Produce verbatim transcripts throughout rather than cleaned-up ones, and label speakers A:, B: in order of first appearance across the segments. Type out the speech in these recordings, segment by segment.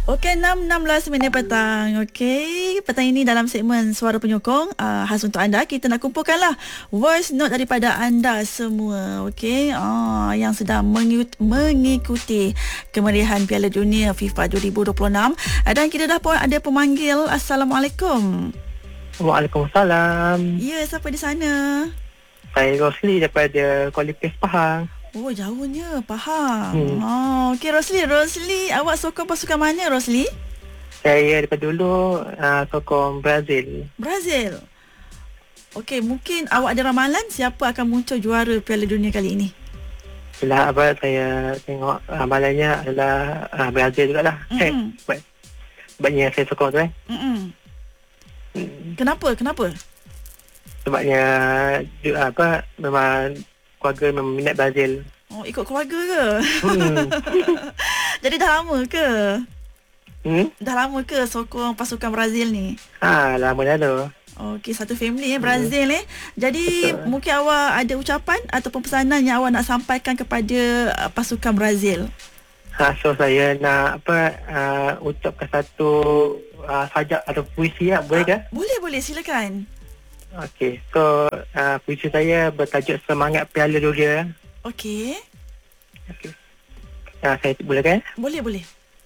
A: Okey, enam enam belas minit petang. Okey, petang ini dalam segmen Suara Penyokong, uh, khas untuk anda, kita nak kumpulkanlah voice note daripada anda semua. Okey, uh, yang sedang mengikuti, mengikuti kemeriahan Piala Dunia FIFA dua ribu dua puluh enam. Uh, dan kita dah pun ada pemanggil. Assalamualaikum.
B: Waalaikumsalam.
A: Ya, siapa di sana?
B: Saya Rosli daripada Kuala Lumpur, Pahang.
A: Oh, jauhnya, Pahang.
B: Hmm.
A: Oh, okey Rosli. Rosli, awak sokong pasukan mana, Rosli?
B: Saya daripada dulu uh, sokong Brazil.
A: Brazil. Okey, mungkin awak ada ramalan siapa akan muncul juara Piala Dunia kali ini?
B: Itulah apa saya tengok amalannya adalah uh, Brazil jugalah.
A: Mm-hmm.
B: Eh, sebab, sebabnya saya sokong tu eh.
A: Mm-hmm.
B: Hmm.
A: Kenapa? Kenapa?
B: Sebabnya dia, apa memang keluarga memang minat Brazil.
A: Oh, ikut keluarga ke?
B: Hmm.
A: Jadi dah lama ke?
B: Hmm?
A: Dah lama ke sokong pasukan Brazil ni?
B: Ha, lama dah tu.
A: Okey, satu family eh Brazil hmm. eh. Jadi
B: Betul.
A: mungkin awak ada ucapan ataupun pesanan yang awak nak sampaikan kepada uh, pasukan Brazil?
B: Ha, so saya nak apa uh, ucapkan satu uh, sajak atau puisi lah, boleh ke?
A: Uh, boleh, boleh, silakan.
B: Okey, so uh, puisi saya bertajuk Semangat Piala Dunia.
A: Okey.
B: Okey. Uh, saya boleh kan?
A: Boleh, boleh.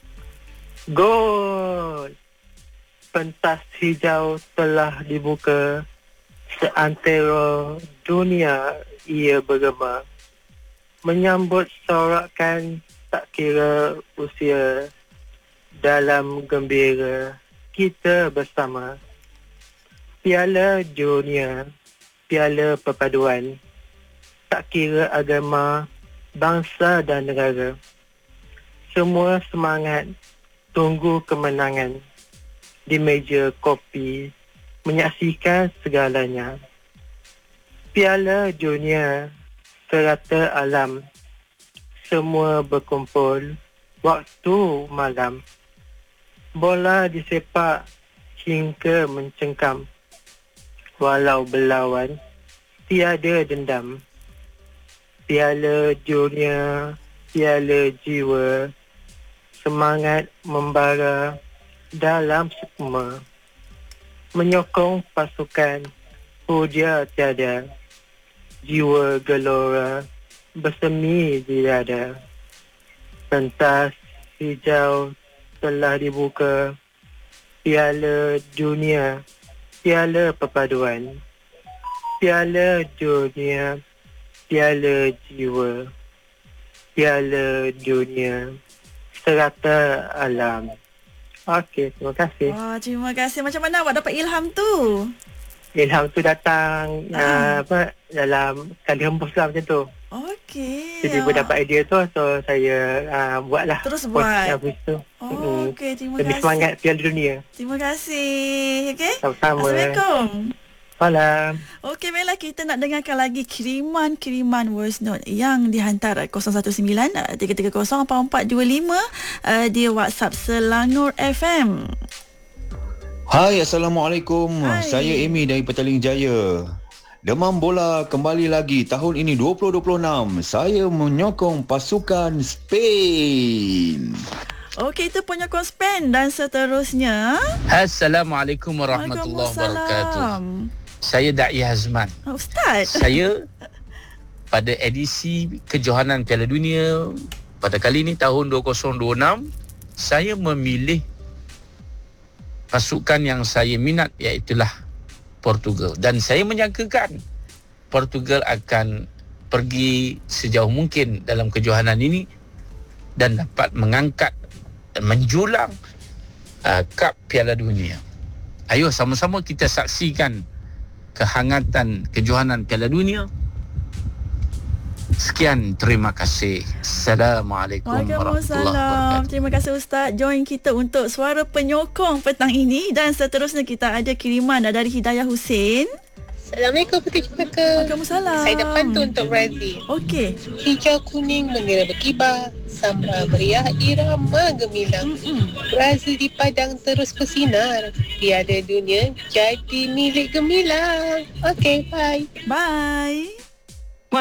B: Gol! Pentas hijau telah dibuka, seantero dunia ia bergema, menyambut sorakan tak kira usia, dalam gembira kita bersama. Piala Dunia, piala perpaduan, tak kira agama, bangsa dan negara. Semua semangat, tunggu kemenangan. Di meja kopi, menyaksikan segalanya. Piala Dunia, serata alam, semua berkumpul, waktu malam. Bola disepak hingga mencengkam. Walau berlawan, tiada dendam. Piala Dunia, piala jiwa, semangat membara dalam sukma. Menyokong pasukan, puja tiada. Jiwa gelora, bersemi di dada. Pentas hijau telah dibuka, Piala Dunia, piala perpaduan. Piala Dunia, piala jiwa, Piala Dunia, serata alam. Okey, terima kasih.
A: Wah, terima kasih. Macam mana awak dapat ilham tu?
B: Ilham tu datang
A: Ah.
B: uh, apa dalam kali hembus lah macam tu.
A: Okey.
B: Jadi
A: awak-
B: dapat idea tu, so saya uh, buatlah.
A: Terus
B: post
A: buat.
B: habis tu.
A: Oh, okey, terima
B: Lebih
A: kasih.
B: semangat Piala Dunia.
A: Terima kasih. Okey.
B: Sama-sama.
A: Assalamualaikum.
B: Malam.
A: Okey, baiklah, kita nak dengarkan lagi kiriman-kiriman voice note yang dihantar kosong satu sembilan tiga tiga kosong empat empat dua lima uh, di WhatsApp Selangor F M.
C: Hai, Assalamualaikum.
A: Hai.
C: Saya Amy dari Petaling Jaya. Demam bola kembali lagi tahun ini dua ribu dua puluh enam. Saya menyokong pasukan Spain.
A: Okey, itu penyokong Spain dan seterusnya.
D: Assalamualaikum warahmatullahi wabarakatuh.
A: Waalaikumsalam.
D: Saya Da'i Hazman.
A: Oh, Ustaz.
D: Saya pada edisi kejohanan Piala Dunia pada kali ini tahun dua ribu dua puluh enam, saya memilih pasukan yang saya minat, iaitulah Portugal, dan saya menyangkakan Portugal akan pergi sejauh mungkin dalam kejohanan ini dan dapat mengangkat dan menjulang uh, Kap Piala Dunia. Ayo sama-sama kita saksikan kehangatan kejohanan Piala Dunia. Sekian, terima kasih. Assalamualaikum warahmatullahi
A: Waalaikumsalam.
D: wabarakatuh.
A: Terima kasih Ustaz join kita untuk Suara Penyokong petang ini. Dan seterusnya kita ada kiriman dari Hidayah Hussein.
E: Assalamualaikum Puteri Cempaka.
A: Waalaikumsalam.
E: Saya ada pantun untuk Brazil.
A: Okey.
E: Hijau kuning mengira berkibar, sambal meriah irama gemilang. Brazil di padang terus bersinar, Piala Dunia jadi milik gemilang. Okey, bye.
A: Bye.